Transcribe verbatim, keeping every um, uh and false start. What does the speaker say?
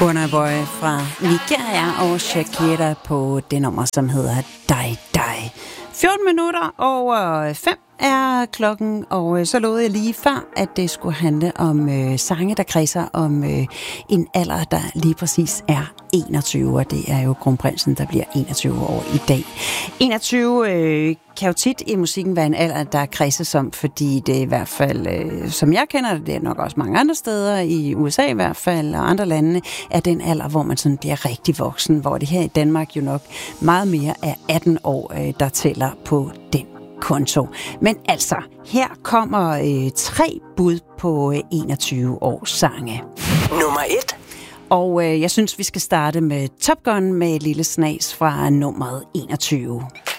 Burna Boy fra Nigeria og Shakira på det nummer, som hedder Die Die. fjorten minutter over fem er klokken, og så lovede jeg lige før, at det skulle handle om øh, sange, der kredser om øh, en alder, der lige præcis er enogtyve, og det er jo kronprinsen, der bliver enogtyve år i dag. enogtyve øh, kan jo tit i musikken være en alder, der kredses om, fordi det i hvert fald, øh, som jeg kender det, det er nok også mange andre steder, i U S A i hvert fald, og andre lande, er den alder, hvor man sådan bliver rigtig voksen, hvor det her i Danmark jo nok meget mere er atten år, øh, der tæller på den konto. Men altså, her kommer øh, tre bud på øh, enogtyve års sange. Nummer et. Og øh, jeg synes, vi skal starte med Top Gun med et lille snas fra nummeret enogtyve.